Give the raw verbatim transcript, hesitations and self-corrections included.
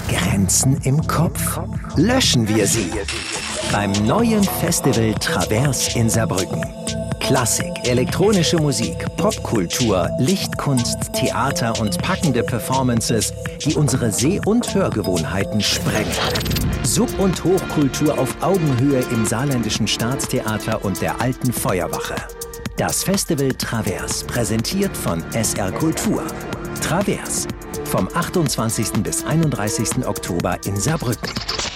Grenzen im Kopf? Löschen wir sie beim neuen Festival Travers in Saarbrücken. Klassik, elektronische Musik, Popkultur, Lichtkunst, Theater und packende Performances, die unsere Seh- und Hörgewohnheiten sprengen. Sub- und Hochkultur auf Augenhöhe im Saarländischen Staatstheater und der Alten Feuerwache. Das Festival Travers, präsentiert von S R Kultur. Travers, vom achtundzwanzigsten bis einunddreißigsten Oktober in Saarbrücken.